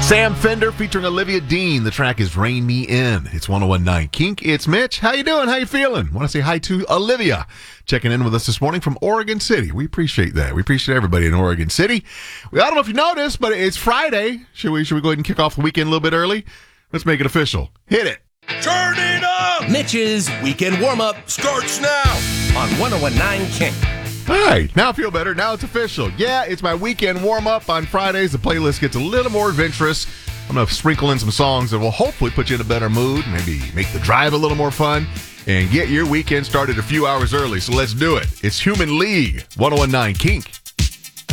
Sam Fender featuring Olivia Dean. The track is Rein Me In. It's 101.9 Kink. It's Mitch. How you doing? How you feeling? Want to say hi to Olivia. Checking in with us this morning from Oregon City. We appreciate that. We appreciate everybody in Oregon City. I don't know if you noticed, but it's Friday. Should we go ahead and kick off the weekend a little bit early? Let's make it official. Hit it. Turn it up! Mitch's weekend warm-up Starts now! on 101.9 Kink. All right, now I feel better. Now it's official. Yeah, it's my weekend warm-up on Fridays. The playlist gets a little more adventurous. I'm going to sprinkle in some songs that will hopefully put you in a better mood, maybe make the drive a little more fun, and get your weekend started a few hours early. So let's do it. It's Human League, 101.9 Kink.